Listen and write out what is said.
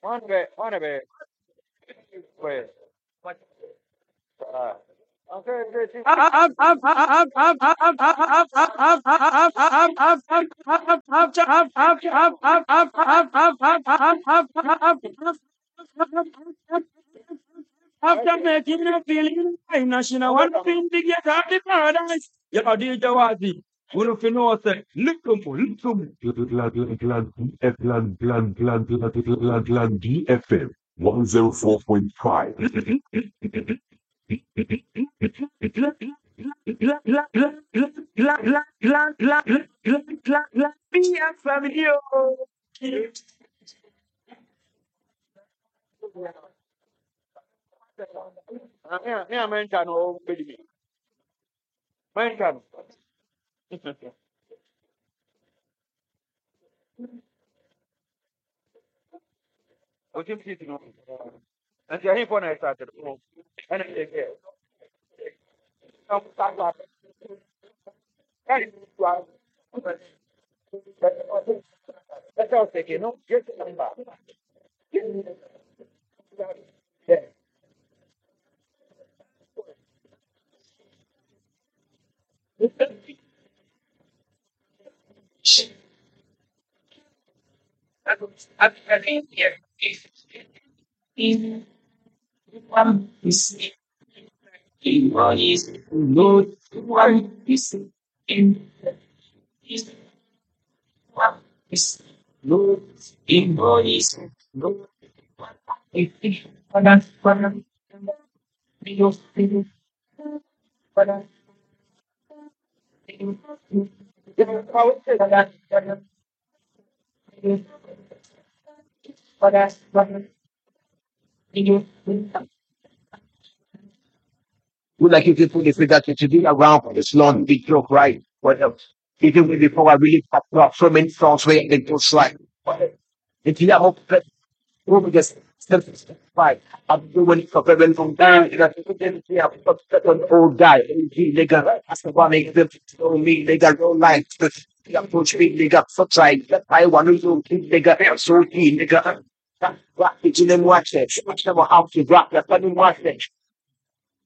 one of it, pues, ah, aunque After making you feeling fine, Nashina, one thing to get out the paradise. You know, the Jawazi. What if you know, say, look to me, DFM 104.5. me mention o baby me. Mention. O time sit no. And see him phone I started. And again. Come start up. Hey, you are. Let's all take it, no? Get the number. Yeah. I think here is one is one is no one is in is one is no in one is no if one because one Would like you to put the figure to be around for this long big joke, right? What else? Even when before I really popped up so many songs where they go slide. If you have hope, we just step right. I'm doing it for very long time. You know, yeah, an old guy, nigga. That's the one make them know me, nigga, real life. Yeah, push me, nigga, foot side. I want to do, nigga, so key, nigga. Rock it, you didn't watch it. Watch them how to rock that funny watch it.